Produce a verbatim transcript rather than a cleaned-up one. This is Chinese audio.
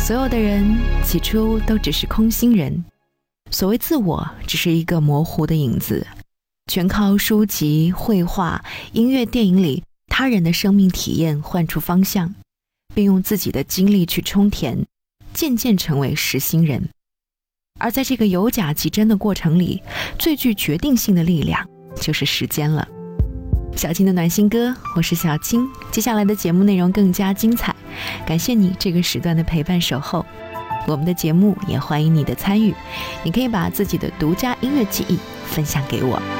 所有的人起初都只是空心人，所谓自我只是一个模糊的影子，全靠书籍、绘画、音乐、电影里他人的生命体验换出方向，并用自己的经历去充填，渐渐成为实心人。而在这个有假即真的过程里，最具决定性的力量就是时间了。小青的暖心歌，我是小青，接下来的节目内容更加精彩，感谢你这个时段的陪伴守候。我们的节目也欢迎你的参与，你可以把自己的独家音乐记忆分享给我。